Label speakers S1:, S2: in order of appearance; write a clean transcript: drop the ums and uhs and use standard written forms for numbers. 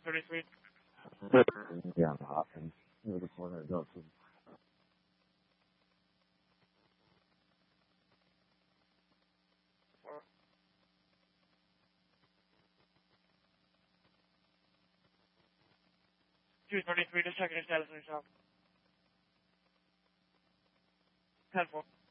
S1: 33.
S2: Yeah, on the Hopkins, near the corner of Delta.
S1: 233, just checking your status on yourself. 10-4.